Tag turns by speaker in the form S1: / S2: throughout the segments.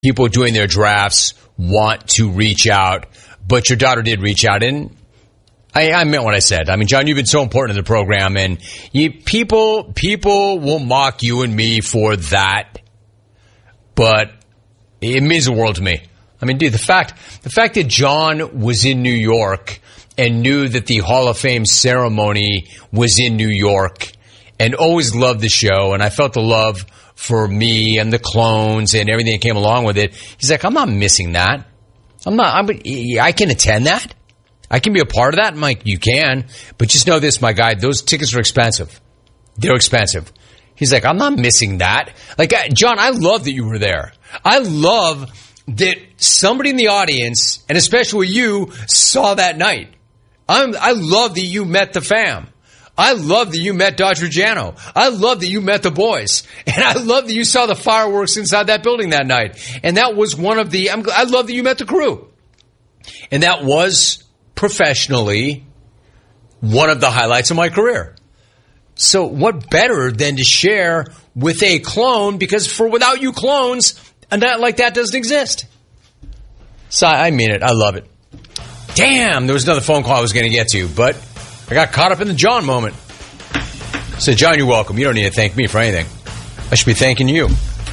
S1: people doing their drafts want to reach out, but your daughter did reach out, and I meant what I said. I mean, John, you've been so important in the program, and people will mock you and me for that, but it means the world to me. I mean, dude, the fact that John was in New York and knew that the Hall of Fame ceremony was in New York and always loved the show, and I felt the love for me and the clones and everything that came along with it. He's like, I'm not missing that. I can attend that. I can be a part of that. I'm like, you can, but just know this, my guy, those tickets are expensive. They're expensive. He's like, I'm not missing that. Like, John, I love that you were there. I love that somebody in the audience, and especially you, saw that night. I love that you met the fam. I love that you met Dodger Jano. I love that you met the boys. And I love that you saw the fireworks inside that building that night. And that was one of the, I love that you met the crew. And that was professionally one of the highlights of my career. So what better than to share with a clone, because without you clones, a night like that doesn't exist. So I mean it. I love it. Damn, there was another phone call I was going to get to, but I got caught up in the John moment. So, John, you're welcome. You don't need to thank me for anything. I should be thanking you.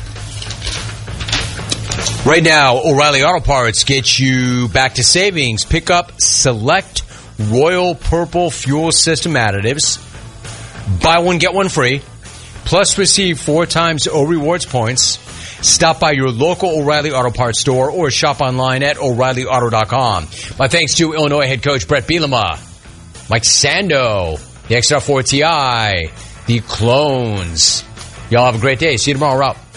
S1: Right now, O'Reilly Auto Parts gets you back to savings. Pick up select Royal Purple fuel system additives. Buy one, get one free. Plus, receive 4 times O Rewards points. Stop by your local O'Reilly Auto Parts store or shop online at O'ReillyAuto.com. My thanks to Illinois head coach Brett Bielema, Mike Sando, the XR4 Ti, the Clones. Y'all have a great day. See you tomorrow. We're out.